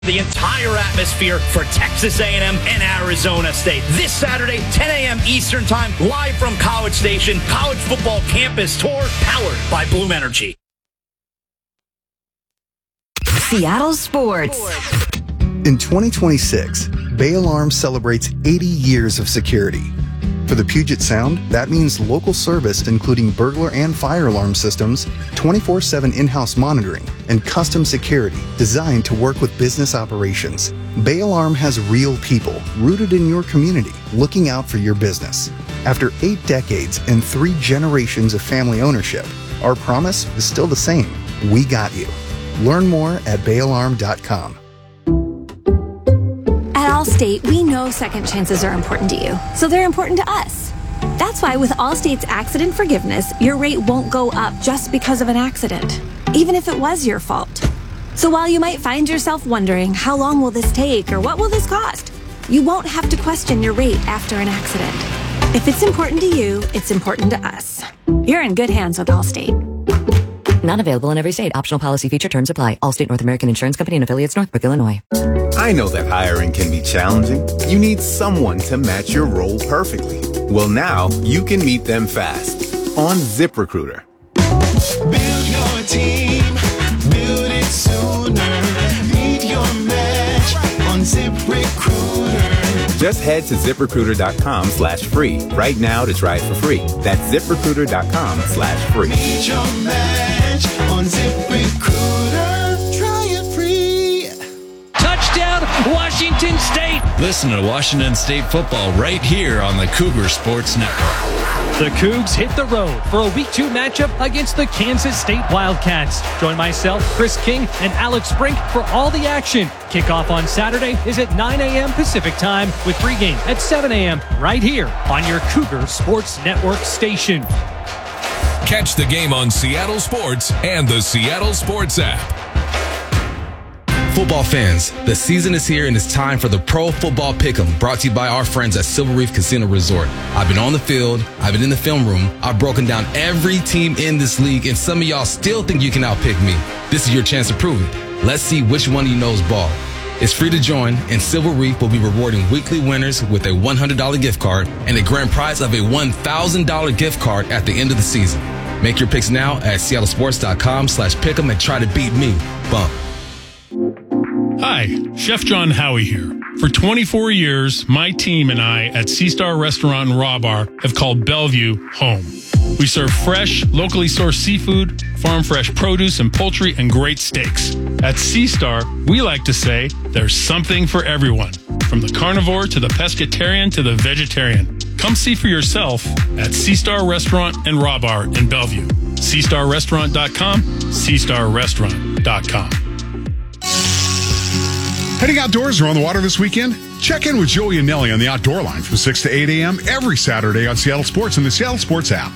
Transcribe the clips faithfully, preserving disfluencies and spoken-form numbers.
The entire atmosphere for Texas A and M and Arizona State. This Saturday, ten a.m. Eastern Time, live from College Station, College Football Campus Tour, powered by Bloom Energy. Seattle Sports. In twenty twenty-six, Bay Alarm celebrates eighty years of security. For the Puget Sound, that means local service including burglar and fire alarm systems, twenty-four seven in-house monitoring, and custom security designed to work with business operations. Bay Alarm has real people rooted in your community looking out for your business. After eight decades and three generations of family ownership, our promise is still the same. We got you. Learn more at bay alarm dot com. At Allstate, we know second chances are important to you, so they're important to us. That's why with Allstate's accident forgiveness, your rate won't go up just because of an accident, even if it was your fault. So while you might find yourself wondering, how long will this take or what will this cost? You won't have to question your rate after an accident. If it's important to you, it's important to us. You're in good hands with Allstate. Not available in every state. Optional policy feature terms apply. Allstate North American Insurance Company and affiliates, Northbrook, Illinois. I know that hiring can be challenging. You need someone to match your role perfectly. Well, now you can meet them fast on ZipRecruiter. Build your team. Build it sooner. Meet your match on ZipRecruiter. Just head to ZipRecruiter.com slash free right now to try it for free. That's ZipRecruiter.com slash free. Meet your match on ZipRecruiter. Try it free. Touchdown, Washington State. Listen to Washington State football right here on the Cougar Sports Network. The Cougs hit the road for a week two matchup against the Kansas State Wildcats. Join myself, Chris King, and Alex Sprink for all the action. Kickoff on Saturday is at nine a.m. Pacific Time with pregame at seven a.m. right here on your Cougar Sports Network station. Catch the game on Seattle Sports and the Seattle Sports app. Football fans, the season is here and it's time for the Pro Football Pick'em, brought to you by our friends at Silver Reef Casino Resort. I've been on the field, I've been in the film room, I've broken down every team in this league, and some of y'all still think you can outpick me. This is your chance to prove it. Let's see which one of you knows ball. It's free to join, and Silver Reef will be rewarding weekly winners with a one hundred dollars gift card and a grand prize of a one thousand dollars gift card at the end of the season. Make your picks now at seattlesports.com slash pick'em and try to beat me. Bump. Hi, Chef John Howie here. For twenty-four years, my team and I at Sea Star Restaurant and Raw Bar have called Bellevue home. We serve fresh, locally sourced seafood, farm fresh produce and poultry, and great steaks. At Sea Star, we like to say there's something for everyone, from the carnivore to the pescatarian to the vegetarian. Come see for yourself at Sea Star Restaurant and Raw Bar in Bellevue. sea star restaurant dot com, sea star restaurant dot com. Heading outdoors or on the water this weekend? Check in with Joey and Nelly on the Outdoor Line from six to eight a.m. every Saturday on Seattle Sports and the Seattle Sports app.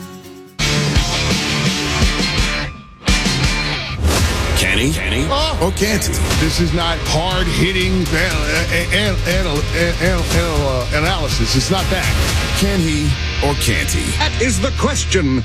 Kenny? Kenny? Oh, or can't he? This is not hard-hitting an, an, an, an, analysis. It's not that. Can he or can't he? That is the question.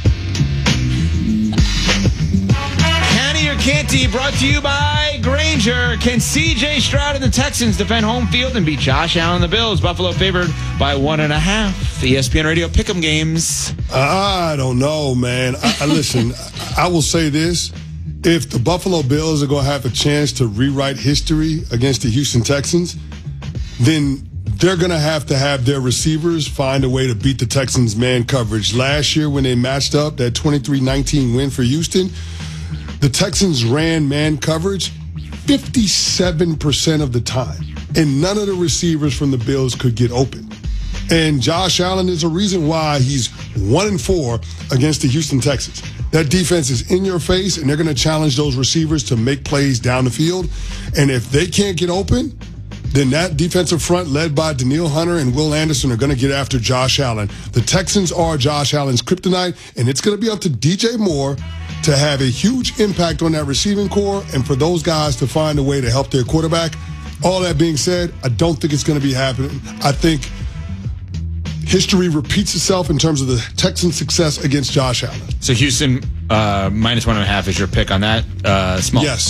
Kenny or can't he? Brought to you by Granger. Can C J Stroud and the Texans defend home field and beat Josh Allen and the Bills? Buffalo favored by one and a half. The E S P N Radio Pick'em games. I don't know, man. I, I listen, I will say this. If the Buffalo Bills are going to have a chance to rewrite history against the Houston Texans, then they're going to have to have their receivers find a way to beat the Texans' man coverage. Last year when they matched up that twenty-three nineteen win for Houston, the Texans ran man coverage fifty-seven percent of the time, and none of the receivers from the Bills could get open. And Josh Allen is a reason why he's one and four against the Houston Texans. That defense is in your face, and they're going to challenge those receivers to make plays down the field. And if they can't get open, then that defensive front led by Danielle Hunter and Will Anderson are going to get after Josh Allen. The Texans are Josh Allen's kryptonite, and it's going to be up to D J Moore to have a huge impact on that receiving core and for those guys to find a way to help their quarterback. All that being said, I don't think it's going to be happening. I think history repeats itself in terms of the Texans' success against Josh Allen. So Houston uh, minus one and a half is your pick on that uh, small. Yes.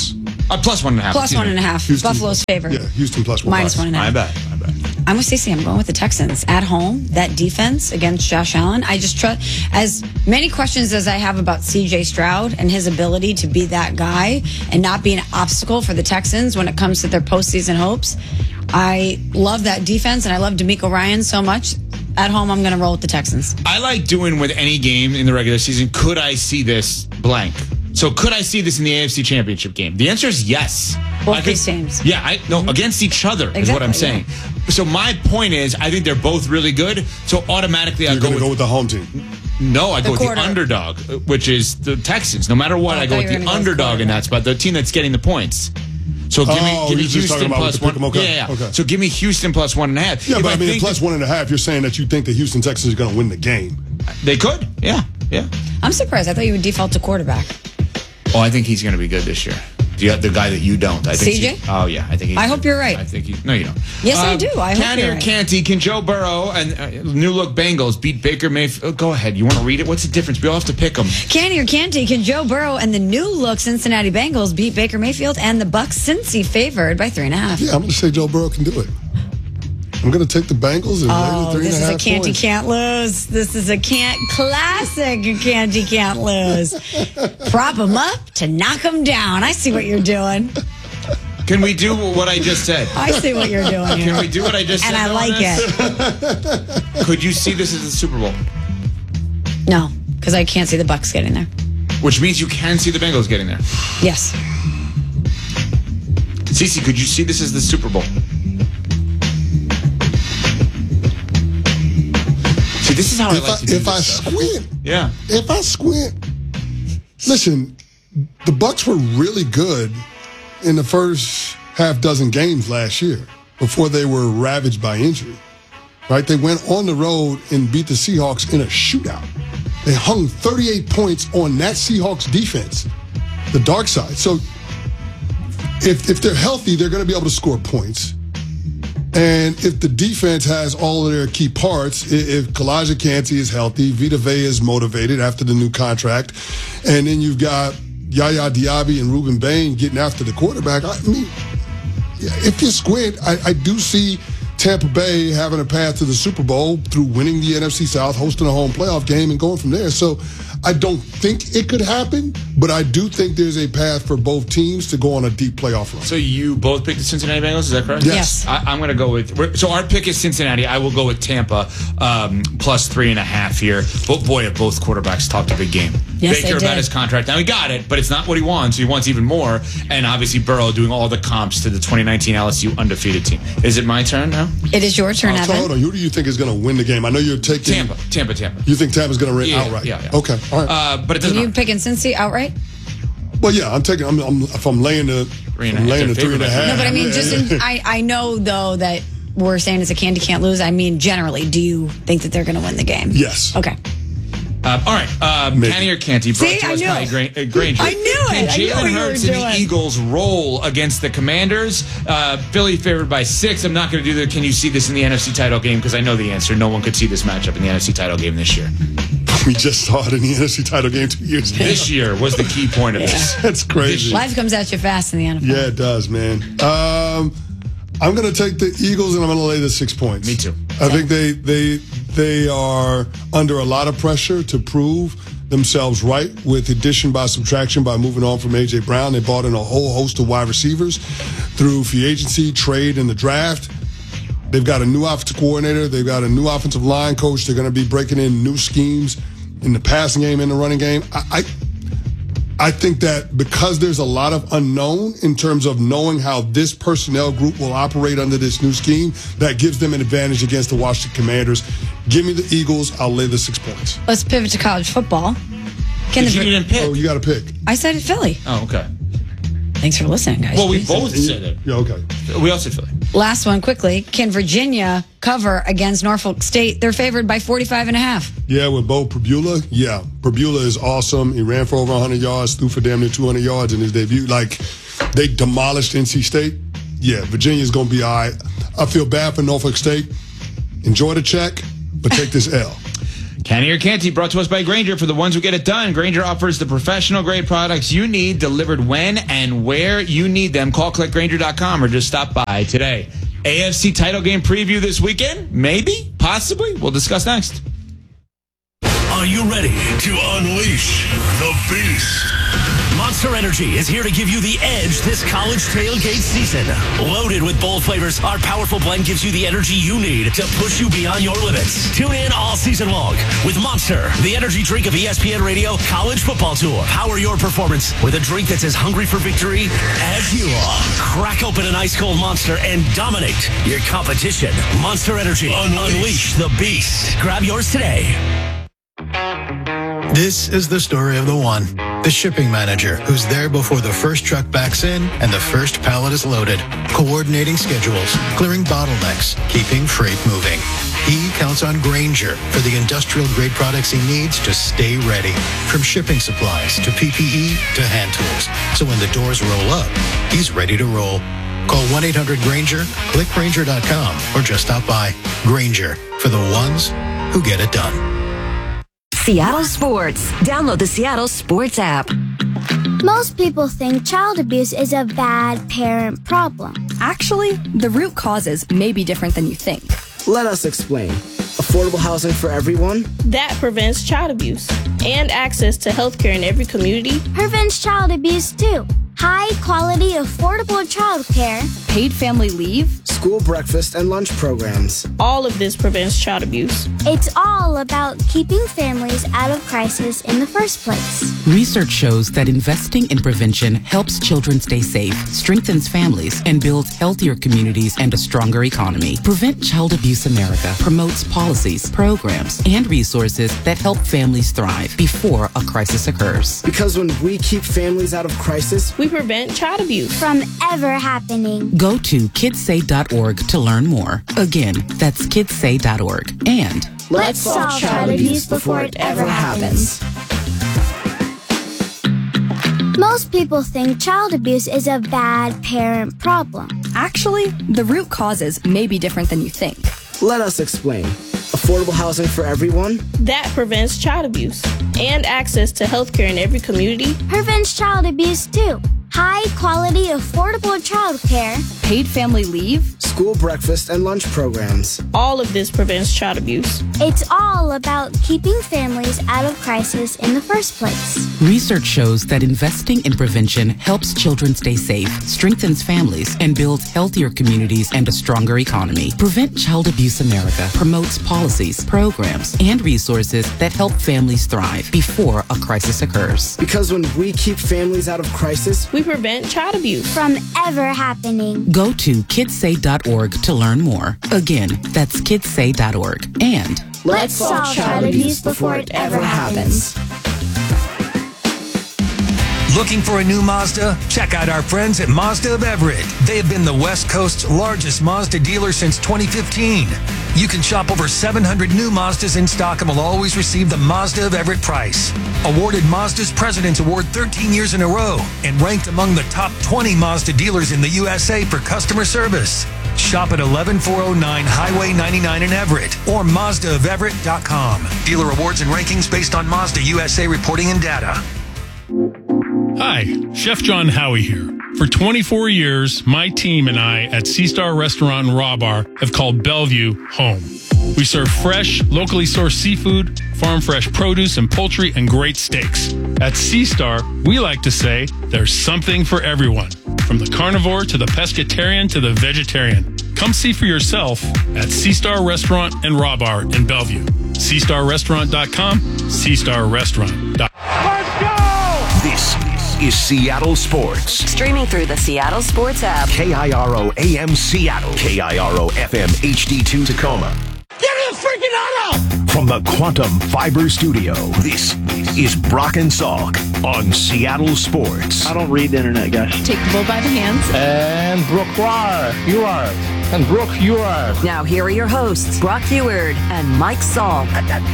Uh, plus one and a half. Plus one and a half. Houston- Buffalo's favored. Yeah, Houston plus one. Minus one and a half. My bad. My bad. I'm with Stacey. I'm going with the Texans at home. That defense against Josh Allen. I just trust. As many questions as I have about C J Stroud and his ability to be that guy and not be an obstacle for the Texans when it comes to their postseason hopes, I love that defense and I love D'Amico Ryan so much. At home, I'm going to roll with the Texans. I like doing with any game in the regular season. Could I see this blank? So could I see this in the A F C Championship game? The answer is yes. Both I think, these teams. Yeah, I no mm-hmm. against each other is exactly, what I'm saying. Yeah. So my point is, I think they're both really good. So automatically, I go, with, go with the home team. No, I the go quarter. with the underdog, which is the Texans. No matter what, oh, I, I go with the underdog in that spot, the team that's getting the points. So give me, oh, give me you're just Houston talking about plus with the one. pick 'em, okay. Yeah, yeah. Okay. So give me Houston plus one and a half. Yeah, if but I mean, think plus one and a half, you're saying that you think the Houston Texans are going to win the game. They could. Yeah, yeah. I'm surprised. I thought you would default to quarterback. Oh, I think he's going to be good this year. Do you have the guy that you don't? I think C J? He, oh, yeah. I think. He's I hope good. you're right. I think he. No, you don't. Yes, I do. I hope Canty you're or right. Canty? Can Joe Burrow and uh, new look Bengals beat Baker Mayfield? Oh, go ahead. You want to read it? What's the difference? We all have to pick them. Canty or Canty? Can Joe Burrow and the new look Cincinnati Bengals beat Baker Mayfield and the Bucks Cincy favored by three and a half? Yeah, I'm going to say Joe Burrow can do it. I'm going to take the Bengals and Oh, lay the three this and a is half a Canty points. can't lose. This is a can't classic Canty can't lose. Prop them up to knock them down. I see what you're doing. Can we do what I just said? I see what you're doing here. Can we do what I just and said? I like it. Could you see this as the Super Bowl? No, because I can't see the Bucks getting there. Which means you can see the Bengals getting there. Yes. Cece, could you see this as the Super Bowl? See, this is how I If like I, to do if I this stuff. squint, Yeah. if I squint, listen, the Bucks were really good in the first half dozen games last year before they were ravaged by injury. Right? They went on the road and beat the Seahawks in a shootout. They hung thirty-eight points on that Seahawks defense, the dark side. So if if they're healthy, they're going to be able to score points. And if the defense has all of their key parts, if Kalijah Canty is healthy, Vita Vea is motivated after the new contract, and then you've got Yaya Diaby and Ruben Bain getting after the quarterback, I mean, if you squint, I, I do see Tampa Bay having a path to the Super Bowl through winning the N F C South, hosting a home playoff game, and going from there. So I don't think it could happen, but I do think there's a path for both teams to go on a deep playoff run. So you both picked the Cincinnati Bengals, is that correct? Yes. I, I'm going to go with, we're- so our pick is Cincinnati. I will go with Tampa, um, plus three and a half here. But boy, have both quarterbacks talked a big game. Yes, Baker they about did. his contract. Now he got it, but it's not what he wants. He wants even more. And obviously Burrow doing all the comps to the twenty nineteen L S U undefeated team. Is it my turn now? It is your turn, Uh, so Evan. hold on. Who do you think is going to win the game? I know you're taking Tampa, Tampa, Tampa. You think Tampa's going to win Yeah, outright? yeah, yeah. Okay. All right. Uh, but it Are doesn't you matter. picking Cincy outright? Well, yeah, I'm taking. I'm, I'm if I'm laying the, Three and a I'm half. laying the They're three and a favored by half. No, but I mean, yeah, just yeah. in, I, I know, though, that we're saying it's a candy can't lose. I mean, generally, do you think that they're going to win the game? Yes. Okay. Uh, all right, um, Maybe. Canty or Canty, brought See, to I us knew by it. Gra- uh, Granger. I knew Can it. I knew Jalen what you were Hurts and the doing. Eagles roll against the Commanders? Uh, Philly favored by six. I'm not going to do the. Can you see this in the N F C title game? Because I know the answer. No one could see this matchup in the N F C title game this year. We just saw it in the N F C title game two years ago. This year was the key point of this. That's crazy. Life comes at you fast in the N F L. Yeah, it does, man. Um, I'm going to take the Eagles and I'm going to lay the six points. Me too. I think they they they are under a lot of pressure to prove themselves right with addition by subtraction by moving on from A J Brown. They brought in a whole host of wide receivers through free agency, trade, and the draft. They've got a new offensive coordinator. They've got a new offensive line coach. They're going to be breaking in new schemes in the passing game and the running game. I, I I think that because there's a lot of unknown in terms of knowing how this personnel group will operate under this new scheme, that gives them an advantage against the Washington Commanders. Give me the Eagles. I'll lay the six points. Let's pivot to college football. Can Did the, you didn't pick? Oh, you got to pick. I said it Philly. Oh, okay. Thanks for listening, guys. Well, we both said it. Yeah, okay. We all said Philly. Last one quickly. Can Virginia cover against Norfolk State? They're favored by forty-five and a half. Yeah, with Bo Prabula. Yeah, Prabula is awesome. He ran for over one hundred yards, threw for damn near two hundred yards in his debut. Like, they demolished N C State. Yeah, Virginia's going to be all right. I feel bad for Norfolk State. Enjoy the check, but take this L. Kenny or Canty, brought to us by Grainger. For the ones who get it done, Grainger offers the professional grade products you need delivered when and where you need them. Call click grainger dot com or just stop by today. A F C title game preview this weekend? Maybe, possibly. We'll discuss next. Are you ready to unleash the beast? Monster Energy is here to give you the edge this college tailgate season. Loaded with bold flavors, our powerful blend gives you the energy you need to push you beyond your limits. Tune in all season long with Monster, the energy drink of E S P N Radio College Football Tour. Power your performance with a drink that's as hungry for victory as you are. Crack open an ice cold Monster and dominate your competition. Monster Energy. Unleash, Unleash the beast. Grab yours today. This is the story of the one, the shipping manager, who's there before the first truck backs in and the first pallet is loaded, coordinating schedules, clearing bottlenecks, keeping freight moving. He counts on Grainger for the industrial-grade products he needs to stay ready, from shipping supplies to P P E to hand tools. So when the doors roll up, he's ready to roll. Call one eight hundred Grainger, click grainger dot com, or just stop by. Grainger, for the ones who get it done. Seattle Sports. Download the Seattle Sports app. Most people think child abuse is a bad parent problem. Actually, the root causes may be different than you think. Let us explain. Affordable housing for everyone? That prevents child abuse. And access to health care in every community? Prevents child abuse too. High quality, affordable child care. Paid family leave. School breakfast and lunch programs. All of this prevents child abuse. It's all about keeping families out of crisis in the first place. Research shows that investing in prevention helps children stay safe, strengthens families, and builds healthier communities and a stronger economy. Prevent Child Abuse America promotes policies, programs, and resources that help families thrive before a crisis occurs. Because when we keep families out of crisis, we prevent child abuse from ever happening. Go to kids say dot org to learn more. Again, that's kids say dot org. And let's solve child abuse before it ever happens. Most people think child abuse is a bad parent problem. Actually, the root causes may be different than you think. Let us explain. Affordable housing for everyone? That prevents child abuse. And access to health care in every community? Prevents child abuse too. High quality, affordable child care. Paid family leave. School breakfast and lunch programs. All of this prevents child abuse. It's all about keeping families out of crisis in the first place. Research shows that investing in prevention helps children stay safe, strengthens families, and builds healthier communities and a stronger economy. Prevent Child Abuse America promotes policies, programs, and resources that help families thrive before a crisis occurs. Because when we keep families out of crisis, we prevent child abuse from ever happening. Go to kids say dot org to learn more. Again, that's kids say dot org. And let's solve child abuse before it ever happens. Looking for a new Mazda? Check out our friends at Mazda of Everett. They have been the West Coast's largest Mazda dealer since twenty fifteen. You can shop over seven hundred new Mazdas in stock and will always receive the Mazda of Everett price. Awarded Mazda's President's Award thirteen years in a row and ranked among the top twenty Mazda dealers in the U S A for customer service. Shop at eleven four oh nine Highway ninety-nine in Everett or Mazda of Everett dot com. Dealer awards and rankings based on Mazda U S A reporting and data. Hi, Chef John Howie here. For twenty-four years, my team and I at Sea Star Restaurant and Raw Bar have called Bellevue home. We serve fresh, locally sourced seafood, farm fresh produce and poultry, and great steaks. At Sea Star, we like to say there's something for everyone, from the carnivore to the pescatarian to the vegetarian. Come see for yourself at Sea Star Restaurant and Raw Bar in Bellevue. sea star restaurant dot com, sea star restaurant dot com. Let's go! This is Seattle Sports. Streaming through the Seattle Sports app. K I R O A M Seattle. K I R O F M H D two Tacoma. Get the freaking auto! From the Quantum Fiber Studio, this is Brock and Salk on Seattle Sports. I don't read the internet, guys. Take the bull by the hands. And Brooke, you are. And Brooke, you are. Now here are your hosts, Brock Heward and Mike Salk.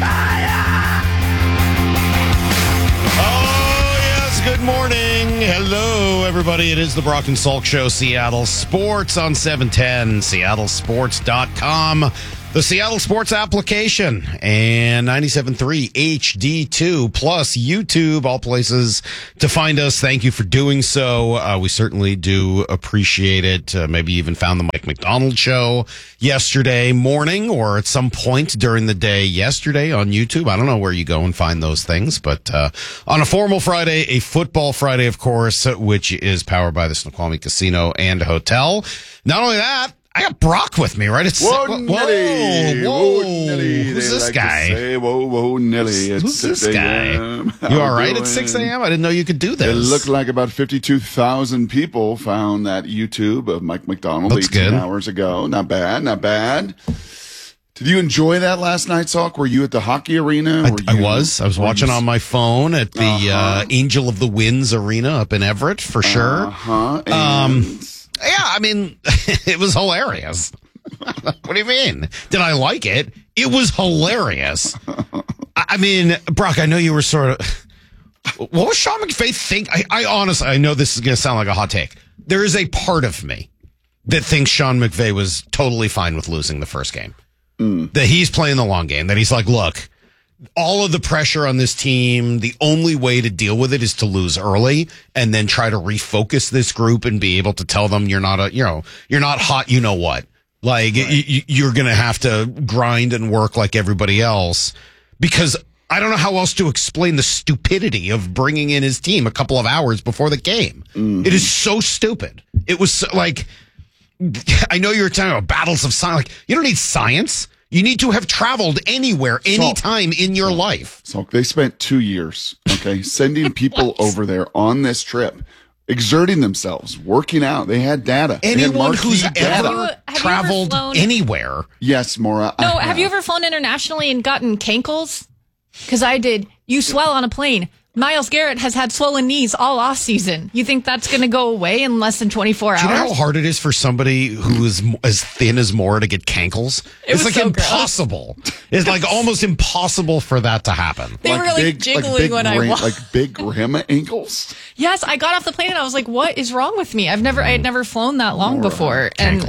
Good morning. Hello, everybody. It is the Brock and Salk Show, Seattle Sports on seven ten, seattle sports dot com. The Seattle Sports application and ninety-seven point three H D two plus YouTube, all places to find us. Thank you for doing so. Uh, we certainly do appreciate it. Uh, maybe you even found the Mike McDonald show yesterday morning or at some point during the day yesterday on YouTube. I don't know where you go and find those things, but uh, on a formal Friday, a football Friday, of course, which is powered by the Snoqualmie Casino and Hotel. Not only that, I got Brock with me, right? It's whoa, whoa, Nelly. whoa, whoa, Nelly. Who's They this like guy? To say, whoa, whoa, Nelly. It's Who's this six guy? a.m. You How all right doing? at six a.m.? I didn't know you could do this. It looked like about fifty-two thousand people found that YouTube of Mike McDonald Looks eighteen good. hours ago. Not bad, not bad. Did you enjoy that last night, Salk? Were you at the hockey arena? I, Were I you- was. I was were watching you- on my phone at the uh Uh-huh. Angel of the Winds Arena up in Everett, for sure. Uh-huh. Um, yeah, I mean, it was hilarious. What do you mean? Did I like it? It was hilarious. I I mean, Brock, I know you were sort of. What was Sean McVay think? I, I honestly, I know this is going to sound like a hot take. There is a part of me that thinks Sean McVay was totally fine with losing the first game. Mm. That he's playing the long game. That he's like, look, all of the pressure on this team, the only way to deal with it is to lose early and then try to refocus this group and be able to tell them you're not a, you know, you're not hot, you know what. Like, right. y- you're going to have to grind and work like everybody else, because I don't know how else to explain the stupidity of bringing in his team a couple of hours before the game. Mm-hmm. It is so stupid. It was so, like, I know you were talking about battles of science. Like, you don't need science. You need to have traveled anywhere, anytime in your life. So they spent two years, okay, sending people over there on this trip, exerting themselves, working out. They had data. They had Anyone marquee who's data. ever Have you- have you ever traveled flown- anywhere. Yes, Maura. No, I have you ever flown internationally and gotten cankles? Because I did. You swell on a plane. Myles Garrett has had swollen knees all off season. You think that's going to go away in less than twenty-four Do you know hours? how hard it is for somebody who is m- as thin as Maura to get cankles? It It's was like so gross. impossible. It's like almost impossible for that to happen. They were, like, big, jiggling big when I rim- walked. Like big rim ankles. Yes, I got off the plane and I was like, "What is wrong with me? I've never, I had never flown that long before, and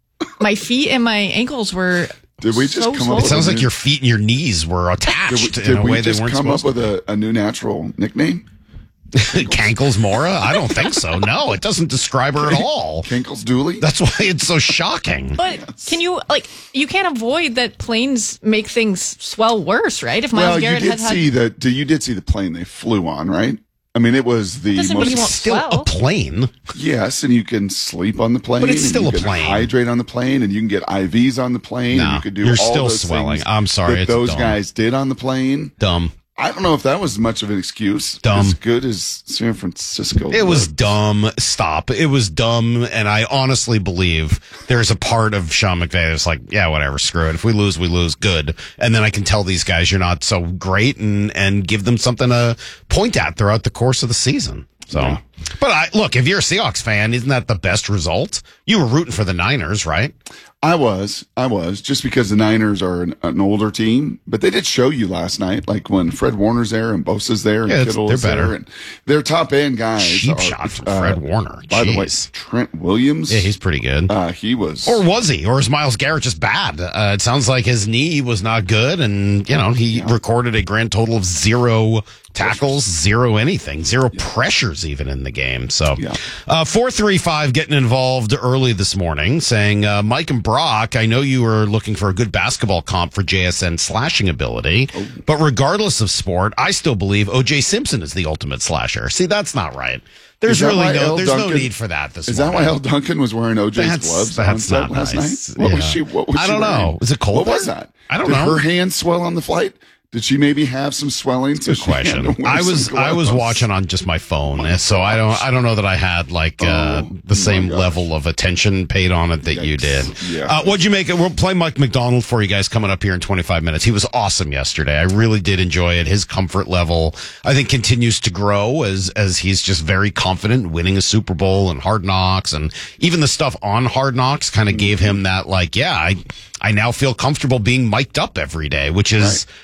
my feet and my ankles were." Did we just so come swollen. up It with sounds a like new- your feet and your knees were Did attached we, in did a we way they just weren't come up supposed with a, a new natural nickname? to. Cankles Maura? I don't think so. No, it doesn't describe her at all. Cankles Dooley? That's why it's so shocking. But can you like you can't avoid that planes make things swell worse, right? If Myles Well, you Garrett did had had see the you did see the plane they flew on, right? I mean, it was the Doesn't mean most you won't Still swell. a plane. yes, and you can sleep on the plane, But it's and still you a can plane. hydrate on the plane, and you can get I Vs on the plane, and No, you could do you're all still those swelling. things I'm sorry, that it's those dumb. guys did on the plane. Dumb. I don't know if that was much of an excuse. Dumb. As good as San Francisco. It was looked. dumb. Stop. It was dumb. And I honestly believe there's a part of Sean McVay that's like, yeah, whatever, screw it. If we lose, we lose. Good. And then I can tell these guys you're not so great and, and give them something to point at throughout the course of the season. So, Yeah. but I, look, if you're a Seahawks fan, isn't that the best result? You were rooting for the Niners, right? I was, I was, just because the Niners are an, an older team, but they did show you last night, like when Fred Warner's there and Bosa's there and Yeah, it's- Kittle they're is there, better. and their top end guys. Cheap are, shot from uh, Fred Warner. By the way, Jeez. Trent Williams. Yeah, he's pretty good. Uh, he was. Or was he? Or is Myles Garrett just bad? Uh, it sounds like his knee was not good, and you know he recorded a grand total of zero tackles, zero anything, zero pressures even in the game. So, uh, four three five getting involved early this morning, saying uh, Mike and Brock, I know you were looking for a good basketball comp for J S N slashing ability, Oh. but regardless of sport, I still believe O J Simpson is the ultimate slasher. See, that's not right. There's Is that really why no, L. there's no Duncan- need for that this Is morning. that why L. Duncan was wearing O J's That's- gloves that's on set not last nice. night? What was Yeah. she? What was I she don't wearing? know. Is it cold What was there? that? I don't Did know. her hands swell on the flight? Did she maybe have some swelling? So Good she had to question. wear I some was I was gloves? watching on just my phone, so I don't I don't know that I had like uh, Oh, the same level of attention paid on it that you did. Yeah. Uh, what'd you make it? We'll play Mike McDonald for you guys coming up here in twenty-five minutes. He was awesome yesterday. I really did enjoy it. His comfort level, I think, continues to grow as as he's just very confident winning a Super Bowl and Hard Knocks, and even the stuff on Hard Knocks kind of gave him that like, yeah, I I now feel comfortable being mic'd up every day, which is.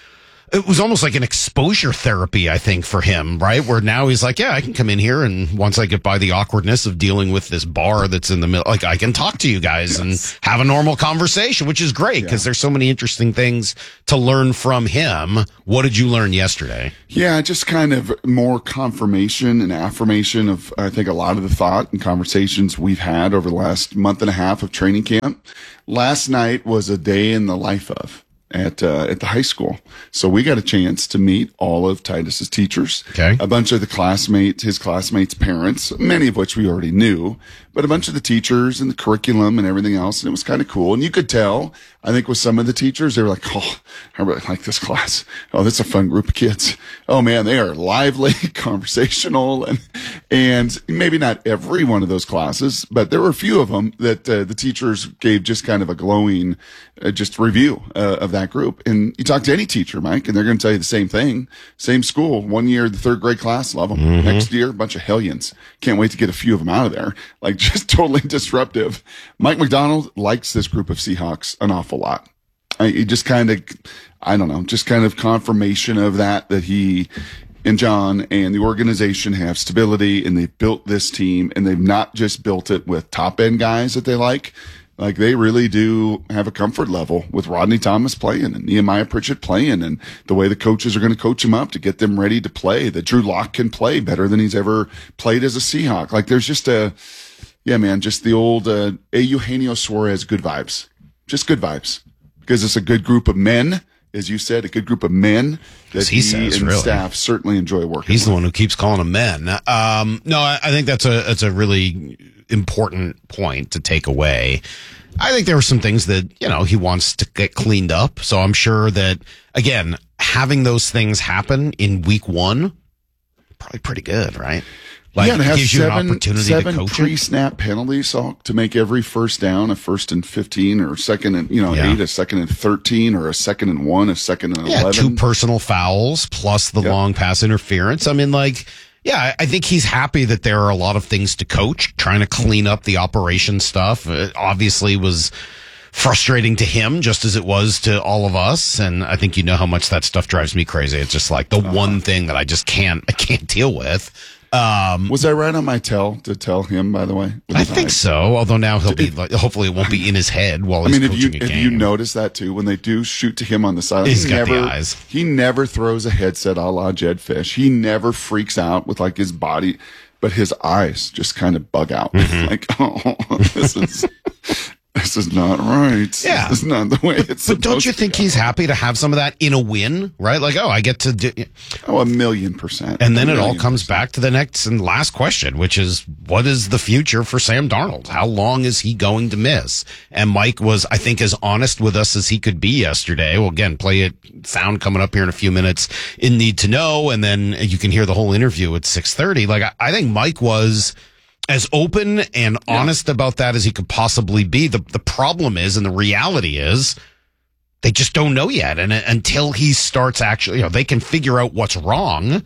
it was almost like an exposure therapy, I think, for him, right? Where now he's like, yeah, I can come in here, and once I get by the awkwardness of dealing with this bar that's in the middle, like I can talk to you guys yes. and have a normal conversation, which is great because yeah. there's so many interesting things to learn from him. What did you learn yesterday? Yeah, just kind of more confirmation and affirmation of, I think, a lot of the thought and conversations we've had over the last month and a half of training camp. Last night was a day in the life of. At uh, at the high school. So we got a chance to meet all of Titus's teachers, okay. a bunch of the classmates, his classmates' parents, many of which we already knew, but a bunch of the teachers and the curriculum and everything else. And it was kind of cool. And you could tell, I think with some of the teachers, they were like, oh, I really like this class. Oh, this is a fun group of kids. Oh man, they are lively, conversational, and and maybe not every one of those classes, but there were a few of them that uh, the teachers gave just kind of a glowing uh, just review uh, of that group. And you talk to any teacher, Mike, and they're going to tell you the same thing. Same school. One year, the third grade class, love them. Mm-hmm. Next year, a bunch of hellions. Can't wait to get a few of them out of there. Like just totally disruptive. Mike McDonald likes this group of Seahawks an awful lot. I, he just kind of, I don't know, just kind of confirmation of that, that he and John and the organization have stability, and they've built this team, and they've not just built it with top end guys that they like. Like they really do have a comfort level with Rodney Thomas playing and Nehemiah Pritchett playing, and the way the coaches are going to coach him up to get them ready to play, that Drew Lock can play better than he's ever played as a Seahawk. Like there's just a, yeah, man, just the old uh, Eugenio Suarez good vibes. Just good vibes. Because it's a good group of men, as you said, a good group of men that he, he says, and really. staff certainly enjoy working He's with. the one who keeps calling them men. Um, no, I, I think that's a that's a really important point to take away. I think there were some things that, you know, he wants to get cleaned up. So I'm sure that, again, having those things happen in week one, probably pretty good, right? Like, yeah, to it have gives you seven, an opportunity seven to coach pre-snap penalties so, to make every first down a first and fifteen, or second and, you know, Yeah. eight, a second and thirteen, or a second and one, a second and Yeah, eleven. two personal fouls plus the Yep. long pass interference. I mean, like, yeah, I- I think he's happy that there are a lot of things to coach, trying to clean up the operation stuff. It obviously was frustrating to him, just as it was to all of us. And I think you know how much that stuff drives me crazy. It's just like the Uh-huh. one thing that I just can't, I can't deal with. Um, Was I right on my tell to tell him, by the way? With I his think eyes? so. Although now he'll be like, hopefully it won't be in his head while I he's mean, if coaching you a if game. you notice that too, when they do shoot to him on the sideline, He's he got the never eyes. he never throws a headset a la Jed Fish. He never freaks out with like his body, but his eyes just kind of bug out. Mm-hmm. Like, oh, this is this is not right. Yeah. This is not the way it's. But don't supposed you to think go. he's happy to have some of that in a win, right? Like, oh, I get to do. Oh, a million percent. And then A it all million comes back to the next and last question, which is, what is the future for Sam Darnold? How long is he going to miss? And Mike was, I think, as honest with us as he could be yesterday. Well, again, play it sound coming up here in a few minutes in Need to Know, and then you can hear the whole interview at six thirty. Like, I, I think Mike was as open and honest about that as he could possibly be. The the problem is, and the reality is, they just don't know yet. And uh, until he starts actually, you know, they can figure out what's wrong,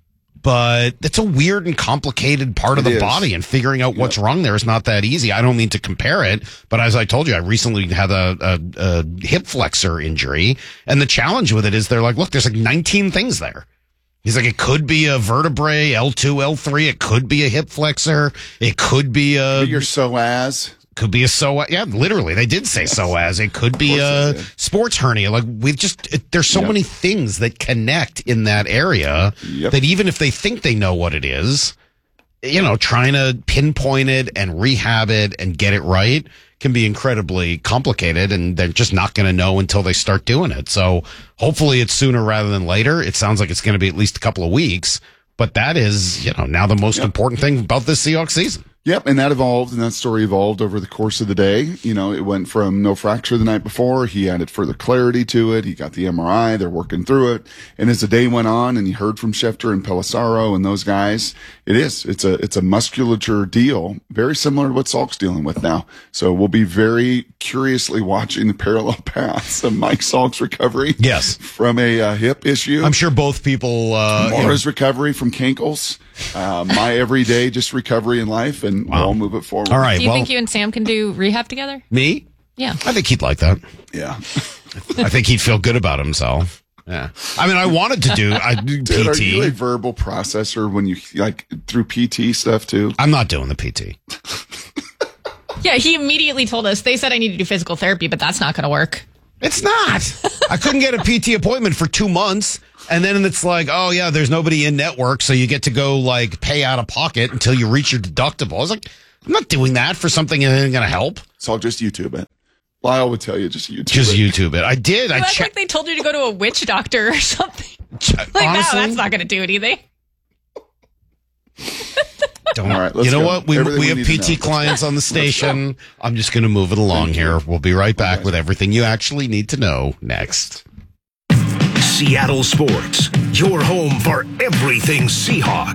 but it's a weird and complicated part of It the is. body, and figuring out what's wrong there is not that easy. I don't mean to compare it, but as I told you, I recently had a, a, a hip flexor injury, and the challenge with it is they're like, look, there's like nineteen things there. He's like, it could be a vertebrae, L two, L three. It could be a hip flexor. It could be a... Your psoas. Could be a psoas. Yeah, literally. They did say psoas. It could be a sports hernia. Like, we've just... It, there's so Yep. many things that connect in that area Yep. that even if they think they know what it is, you know, trying to pinpoint it and rehab it and get it right can be incredibly complicated, and they're just not going to know until they start doing it. So hopefully it's sooner rather than later. It sounds like it's going to be at least a couple of weeks, but that is, you know, now the most important thing about this Seahawks season. Yep, and that evolved, and that story evolved over the course of the day. You know, it went from no fracture the night before. He added further clarity to it. He got the M R I. They're working through it. And as the day went on, and he heard from Schefter and Pelissaro and those guys, it is. It's a it's a musculature deal, very similar to what Salk's dealing with now. So we'll be very curiously watching the parallel paths of Mike Salk's recovery. Yes. From a uh, hip issue. I'm sure both people... Uh, you know, Maura's recovery from cankles. Uh, my everyday just recovery in life, and we'll move it forward. all right, Do you well, think you and Sam can do rehab together? me? Yeah. I think he'd like that. Yeah. I think he'd feel good about himself. Yeah. I mean, I wanted to do I do Dude, P are T. you a verbal processor when you like through P T stuff too? I'm not doing the P T. Yeah, he immediately told us, they said I need to do physical therapy, but that's not going to work. It's not. I couldn't get a P T appointment for two months. And then it's like, oh, yeah, there's nobody in network. So you get to go like pay out of pocket until you reach your deductible. I was like, I'm not doing that for something that isn't going to help. So I'll just YouTube it. Lyle would tell you just YouTube Just it. YouTube it. I did. You I act checked. like they told you to go to a witch doctor or something. Like, Honestly? no, that's not going to do it either. Don't. All right, let's you know go. what? We, Everything we we have need to P T know. clients on the station. I'm just going to move it along here. We'll be right back with everything you actually need to know next. Seattle Sports, your home for everything Seahawks.